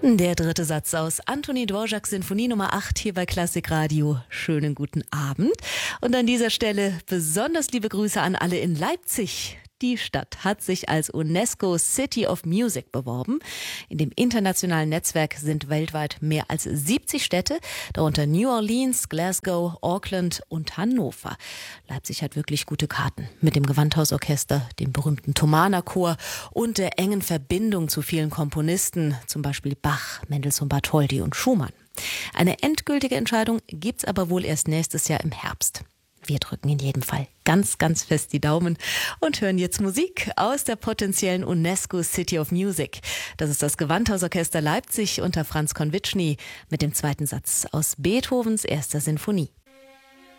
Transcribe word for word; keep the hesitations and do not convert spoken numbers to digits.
Der dritte Satz aus Antoni Dvořáks Sinfonie Nummer acht hier bei Klassik Radio. Schönen guten Abend. Und an dieser Stelle besonders liebe Grüße an alle in Leipzig. Die Stadt hat sich als UNESCO City of Music beworben. In dem internationalen Netzwerk sind weltweit mehr als siebzig Städte, darunter New Orleans, Glasgow, Auckland und Hannover. Leipzig hat wirklich gute Karten mit dem Gewandhausorchester, dem berühmten Thomanerchor und der engen Verbindung zu vielen Komponisten, zum Beispiel Bach, Mendelssohn Bartholdy und Schumann. Eine endgültige Entscheidung gibt's aber wohl erst nächstes Jahr im Herbst. Wir drücken in jedem Fall ganz, ganz fest die Daumen und hören jetzt Musik aus der potenziellen UNESCO City of Music. Das ist das Gewandhausorchester Leipzig unter Franz Konwitschny mit dem zweiten Satz aus Beethovens erster Sinfonie.